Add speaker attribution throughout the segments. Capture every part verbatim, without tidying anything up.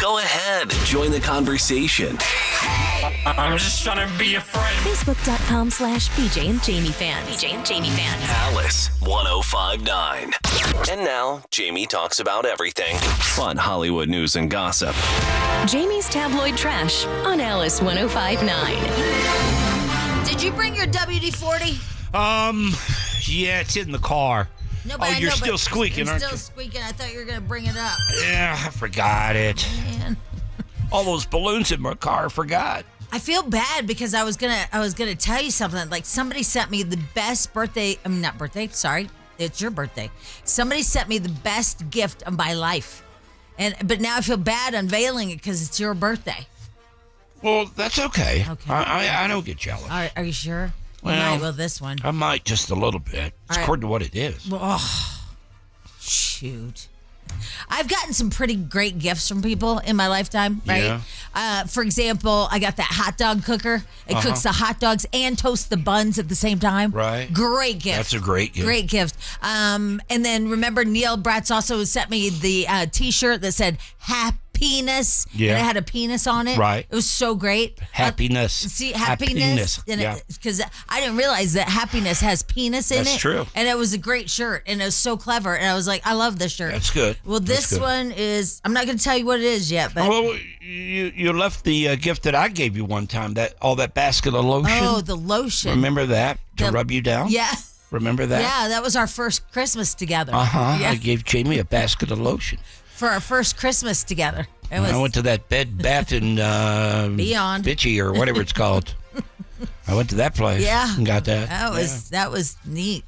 Speaker 1: Go ahead, join the conversation.
Speaker 2: I'm just trying to be a friend.
Speaker 3: Facebook.com slash BJ and Jamie fans. B J and Jamie fans.
Speaker 1: Alice one oh five nine. And now, Jamie talks about everything. Fun Hollywood news and gossip.
Speaker 3: Jamie's tabloid trash on Alice one oh five nine.
Speaker 4: Did you bring your W D forty?
Speaker 5: Um, yeah, it's in the car.
Speaker 4: No,
Speaker 5: oh,
Speaker 4: I
Speaker 5: you're
Speaker 4: know,
Speaker 5: still
Speaker 4: but
Speaker 5: squeaking,
Speaker 4: I'm
Speaker 5: aren't
Speaker 4: still
Speaker 5: you?
Speaker 4: squeaking. I thought you were going to bring it up.
Speaker 5: Yeah, I forgot it.
Speaker 4: Man.
Speaker 5: All those balloons in my car, I forgot.
Speaker 4: I feel bad because I was gonna I was gonna tell you something. Like somebody sent me the best birthday. I mean, not birthday. Sorry, it's your birthday. Somebody sent me the best gift of my life, and but now I feel bad unveiling it because it's your birthday.
Speaker 5: Well, that's okay.
Speaker 4: Okay.
Speaker 5: I I, I don't get jealous.
Speaker 4: All right, are you sure? You
Speaker 5: Well,
Speaker 4: might with this one.
Speaker 5: I might just a little bit. It's
Speaker 4: right.
Speaker 5: according to what it is.
Speaker 4: Oh, shoot. I've gotten some pretty great gifts from people in my lifetime, right?
Speaker 5: Yeah.
Speaker 4: Uh, for example, I got that hot dog cooker. It
Speaker 5: Uh-huh.
Speaker 4: cooks the hot dogs and toasts the buns at the same time.
Speaker 5: Right.
Speaker 4: Great gift.
Speaker 5: That's a great gift.
Speaker 4: Great gift. Um, and then remember, Neil Bratz also sent me the uh, T-shirt that said "Happiness."
Speaker 5: Yeah.
Speaker 4: And it had a penis on it.
Speaker 5: Right.
Speaker 4: It was so great.
Speaker 5: Happiness.
Speaker 4: Uh, see, happiness.
Speaker 5: Yeah.
Speaker 4: Because I didn't realize that happiness has penis in
Speaker 5: That's
Speaker 4: it.
Speaker 5: true.
Speaker 4: And it was a great shirt, and it was so clever. And I was like, I love this shirt.
Speaker 5: That's good.
Speaker 4: Well,
Speaker 5: That's
Speaker 4: this
Speaker 5: good.
Speaker 4: one is, I'm not going to tell you what it is yet, but.
Speaker 5: Well, you you left the uh, gift that I gave you one time, that all that basket of lotion.
Speaker 4: Oh, the lotion.
Speaker 5: Remember that? To
Speaker 4: The-
Speaker 5: rub you down?
Speaker 4: Yeah.
Speaker 5: Remember that?
Speaker 4: Yeah, that was our first Christmas together.
Speaker 5: Uh-huh.
Speaker 4: Yeah.
Speaker 5: I gave Jamie a basket of lotion.
Speaker 4: For our first Christmas together. It was.
Speaker 5: I went to that Bed Bath and uh,
Speaker 4: Beyond.
Speaker 5: Bitchy or whatever it's called. I went to that place.
Speaker 4: Yeah.
Speaker 5: And got that.
Speaker 4: That was that was neat.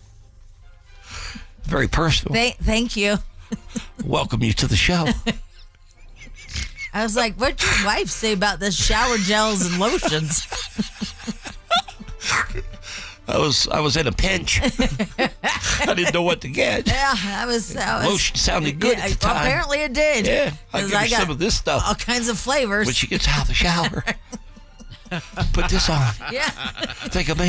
Speaker 5: Very personal.
Speaker 4: Thank, thank you.
Speaker 5: Welcome you to the show.
Speaker 4: I was like, what'd your wife say about the shower gels and lotions?
Speaker 5: I was I was in a pinch. I didn't know what to get.
Speaker 4: Yeah, that was that was.
Speaker 5: Lotion sounded good
Speaker 4: Yeah,
Speaker 5: at the time.
Speaker 4: apparently it did.
Speaker 5: Yeah, I
Speaker 4: 'Cause
Speaker 5: give her
Speaker 4: I got
Speaker 5: some of this stuff
Speaker 4: all kinds of flavors.
Speaker 5: when she gets out of the shower. Put this on.
Speaker 4: Yeah.
Speaker 5: Think of me.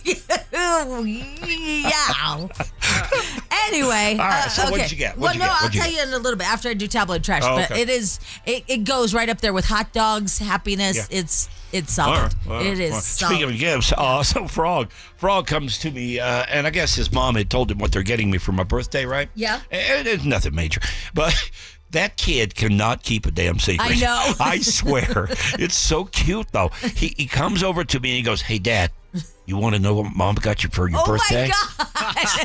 Speaker 4: yeah. Anyway.
Speaker 5: All right,
Speaker 4: uh,
Speaker 5: so
Speaker 4: okay.
Speaker 5: what'd you get?
Speaker 4: Well,
Speaker 5: What'd you
Speaker 4: no,
Speaker 5: get?
Speaker 4: I'll
Speaker 5: What'd you
Speaker 4: tell
Speaker 5: get?
Speaker 4: you in a little bit after I do tabloid trash.
Speaker 5: Oh,
Speaker 4: but
Speaker 5: okay.
Speaker 4: it is it, it goes right up there with hot dogs, happiness.
Speaker 5: Yeah.
Speaker 4: It's it's solid.
Speaker 5: All right, all right,
Speaker 4: it is
Speaker 5: all right.
Speaker 4: solid.
Speaker 5: Speaking of gifts, uh, so Frog, Frog comes to me, uh, and I guess his mom had told him what they're getting me for my birthday, right?
Speaker 4: Yeah.
Speaker 5: And it's nothing major, but that kid cannot keep a damn secret.
Speaker 4: I know.
Speaker 5: I swear. It's so cute, though. He he comes over to me and he goes, "Hey, Dad, you want to know what Mom got you for your
Speaker 4: Oh
Speaker 5: birthday?"
Speaker 4: my God.